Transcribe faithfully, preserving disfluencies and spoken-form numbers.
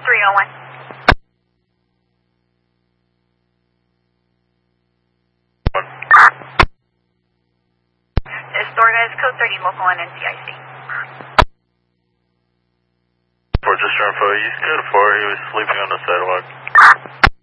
three oh one. This store guys, code thirty, local one, N C I C. For just turned for East Good four, he was sleeping on the sidewalk.